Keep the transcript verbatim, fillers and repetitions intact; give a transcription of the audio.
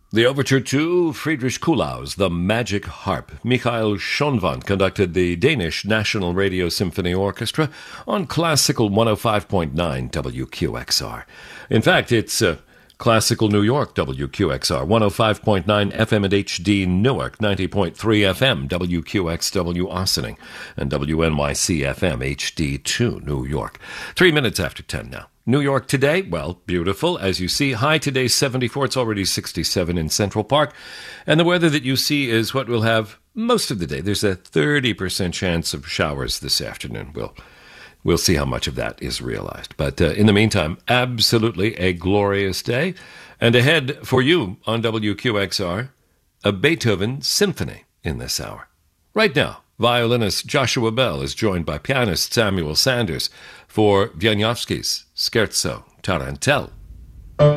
The overture to Friedrich Kuhlau's The Magic Harp. Michael Schonvant conducted the Danish National Radio Symphony Orchestra on Classical one oh five point nine W Q X R. In fact, it's uh, Classical New York W Q X R, one oh five point nine F M and H D Newark, ninety point three F M W Q X W Ossining, and W N Y C F M H D two New York. Three minutes after ten now. New York today, well, beautiful. As you see, high today seventy-four. It's already sixty-seven in Central Park. And the weather that you see is what we'll have most of the day. There's a thirty percent chance of showers this afternoon. We'll, we'll see how much of that is realized. But uh, in the meantime, absolutely a glorious day. And ahead for you on W Q X R, a Beethoven symphony in this hour. Right now, violinist Joshua Bell is joined by pianist Samuel Sanders for Wieniawski's Scherzo Tarantelle.